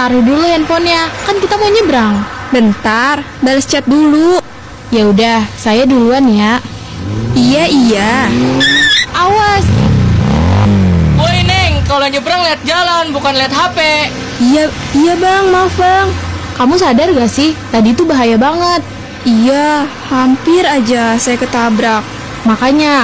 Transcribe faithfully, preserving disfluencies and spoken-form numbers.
taruh dulu handphonenya, kan kita mau nyebrang. Bentar, balas chat dulu. Ya udah, saya duluan ya. Iya, iya. Awas. Woi Neng, kalau nyebrang lihat jalan, bukan lihat H P. Iya, iya bang, maaf bang. Kamu sadar gak sih, tadi itu bahaya banget. Iya, hampir aja saya ketabrak. Makanya